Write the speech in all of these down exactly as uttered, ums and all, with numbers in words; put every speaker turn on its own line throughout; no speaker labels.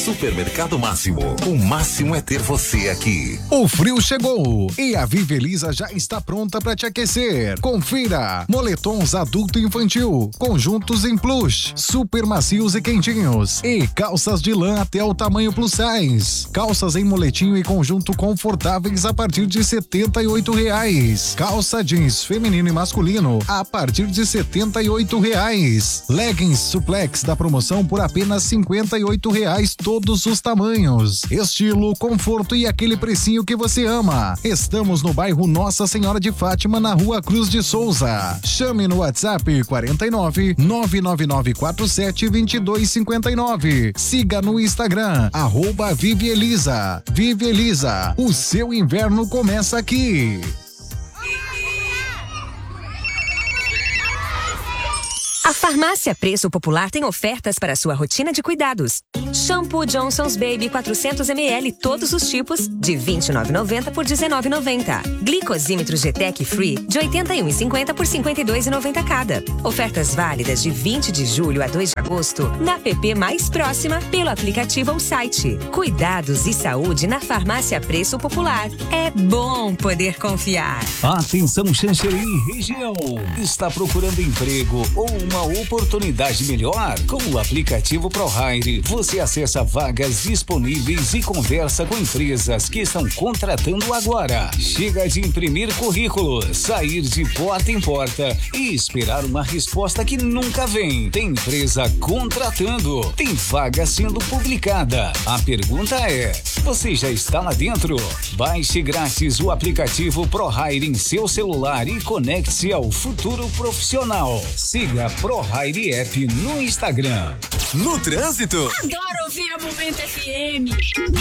Supermercado Máximo. O máximo é ter você aqui.
O frio chegou e a Viveliza já está pronta para te aquecer. Confira: moletons adulto e infantil, conjuntos em plush, super macios e quentinhos, e calças de lã até o tamanho plus size. Calças em moletinho e conjunto confortáveis a partir de setenta e oito reais. Calça jeans feminino e masculino a partir de setenta e oito reais. Leggings suplex da promoção por apenas cinquenta e oito reais, todos os tamanhos. Estilo, conforto e aquele precinho que você ama. Estamos no bairro Nossa Senhora de Fátima, na Rua Cruz de Souza. Chame no WhatsApp quarenta e nove, nove nove nove quatro sete, dois dois cinco nove. Siga no Instagram, arroba Vive Elisa. Vive Elisa, o seu inverno começa aqui.
A Farmácia Preço Popular tem ofertas para sua rotina de cuidados. Shampoo Johnson's Baby quatrocentos mililitros, todos os tipos, de vinte e nove reais e noventa centavos por dezenove reais e noventa centavos. Glicosímetro G-Tech Free, de oitenta e um reais e cinquenta centavos por cinquenta e dois reais e noventa centavos cada. Ofertas válidas de vinte de julho a dois de agosto, na app mais próxima, pelo aplicativo ou site. Cuidados e saúde na Farmácia Preço Popular. É bom poder confiar.
Atenção, Xanxerê e região. Está procurando emprego ou uma oportunidade melhor? Com o aplicativo ProHire, você acessa vagas disponíveis e conversa com empresas que estão contratando agora. Chega de imprimir currículo, sair de porta em porta e esperar uma resposta que nunca vem. Tem empresa contratando, tem vaga sendo publicada. A pergunta é: você já está lá dentro? Baixe grátis o aplicativo ProHire em seu celular e conecte-se ao futuro profissional. Siga ProHire App no Instagram.
No trânsito.
Adoro ouvir a Momento F M.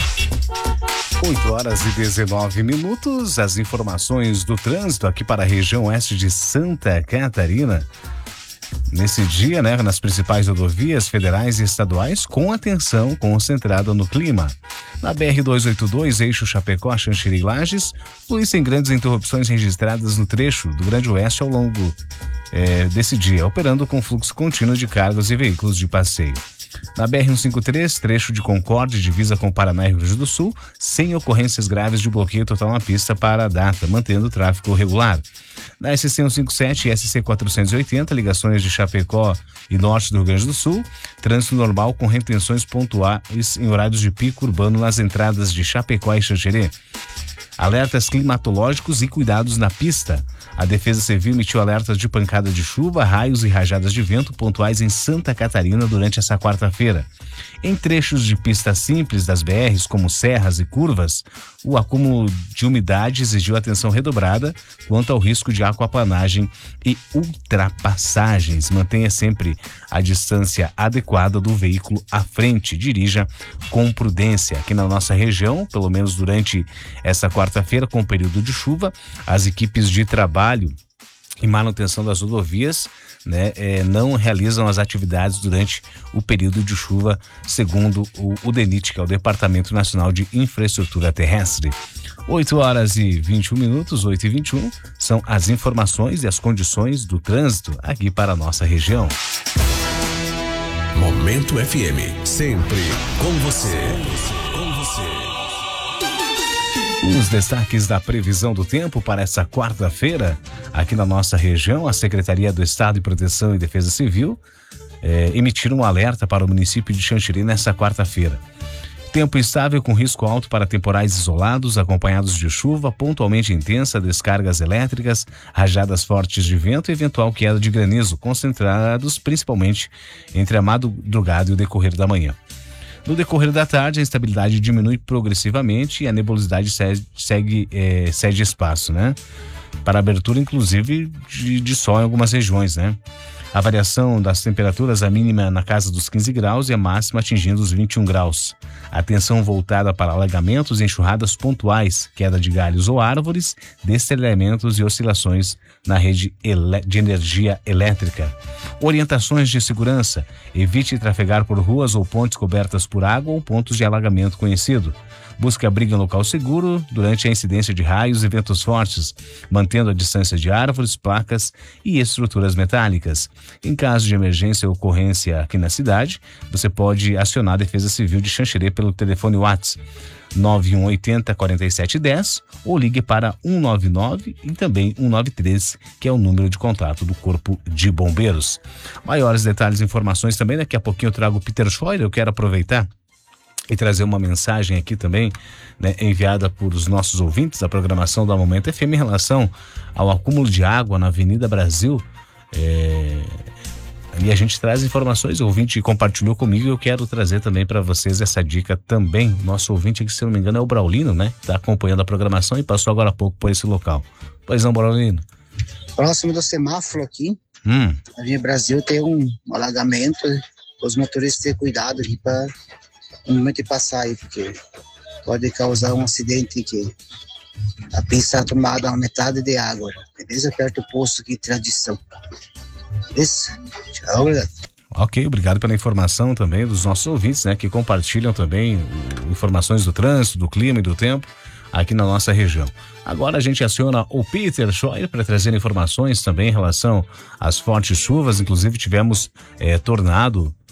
oito horas e dezenove minutos. As informações do trânsito aqui para a região oeste de Santa Catarina. Nesse dia, né, nas principais rodovias federais e estaduais, com atenção concentrada no clima. Na B R duzentos e oitenta e dois, eixo Chapecó, Xanxerê e Lages, polícia em grandes interrupções registradas no trecho do Grande Oeste ao longo é, desse dia, operando com fluxo contínuo de cargas e veículos de passeio. Na B R cento e cinquenta e três, trecho de Concórdia, divisa com Paraná e Rio Grande do Sul, sem ocorrências graves de bloqueio total na pista para a data, mantendo o tráfego regular. Na S C cento e cinquenta e sete e S C quatrocentos e oitenta, ligações de Chapecó e norte do Rio Grande do Sul, trânsito normal com retenções pontuais em horários de pico urbano nas entradas de Chapecó e Xanxerê. Alertas climatológicos e cuidados na pista. A Defesa Civil emitiu alertas de pancada de chuva, raios e rajadas de vento pontuais em Santa Catarina durante essa quarta-feira. Em trechos de pista simples das B Rs, como serras e curvas, o acúmulo de umidade exigiu atenção redobrada quanto ao risco de aquaplanagem e ultrapassagens. Mantenha sempre a distância adequada do veículo à frente. Dirija com prudência. Aqui na nossa região, pelo menos durante essa quarta-feira, com o período de chuva, as equipes de trabalho e manutenção das rodovias, né, é, não realizam as atividades durante o período de chuva, segundo o, o DENIT, que é o Departamento Nacional de Infraestrutura Terrestre. oito horas e vinte e um minutos, oito e vinte e um, são as informações e as condições do trânsito aqui para a nossa região.
Momento F M, sempre com você. Com você.
Os destaques da previsão do tempo para essa quarta-feira, aqui na nossa região, a Secretaria do Estado de Proteção e Defesa Civil eh, emitiram um alerta para o município de Xanxerê nessa quarta-feira. Tempo instável com risco alto para temporais isolados, acompanhados de chuva pontualmente intensa, descargas elétricas, rajadas fortes de vento e eventual queda de granizo, concentrados principalmente entre a madrugada e o decorrer da manhã. No decorrer da tarde, a instabilidade diminui progressivamente e a nebulosidade segue, segue é, cede espaço, né? Para abertura, inclusive, de, de sol em algumas regiões, né? A variação das temperaturas, a mínima na casa dos quinze graus e a máxima atingindo os vinte e um graus. Atenção voltada para alagamentos e enxurradas pontuais, queda de galhos ou árvores, destelhamentos e oscilações na rede de energia elétrica. Orientações de segurança: evite trafegar por ruas ou pontes cobertas por água ou pontos de alagamento conhecido. Busque abrigo em local seguro durante a incidência de raios e ventos fortes, mantendo a distância de árvores, placas e estruturas metálicas. Em caso de emergência ou ocorrência aqui na cidade, você pode acionar a Defesa Civil de Xanxerê pelo telefone WhatsApp nove um oito zero, quatro sete um zero ou ligue para um nove nove e também um nove três, que é o número de contato do Corpo de Bombeiros. Maiores detalhes e informações também, daqui a pouquinho eu trago o Peter Scheuer. Eu quero aproveitar e trazer uma mensagem aqui também, né, enviada por os nossos ouvintes da programação da Momento F M em relação ao acúmulo de água na Avenida Brasil. É... E a gente traz informações, o ouvinte compartilhou comigo e eu quero trazer também para vocês essa dica também. Nosso ouvinte aqui, se não me engano, é o Braulino, né? Tá acompanhando a programação e passou agora há pouco por esse local. Pois não, Braulino?
Próximo do semáforo aqui,
hum.
a Avenida Brasil tem um alagamento, os motoristas têm cuidado aqui para no momento de passar aí, porque pode causar um acidente que a pista está tomada a metade de água, beleza? Perto do posto aqui, tradição. Isso. Tchau, obrigado.
Ok, obrigado pela informação também dos nossos ouvintes, né, que compartilham também o, informações do trânsito, do clima e do tempo aqui na nossa região. Agora a gente aciona o Peter Scheuer para trazer informações também em relação às fortes chuvas. Inclusive tivemos é, tornado